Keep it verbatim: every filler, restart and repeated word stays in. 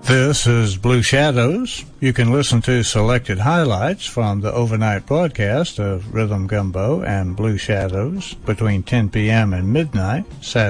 This is Blue Shadows. You can listen to selected highlights from the overnight broadcast of Rhythm Gumbo and Blue Shadows between ten p.m. and midnight, Saturday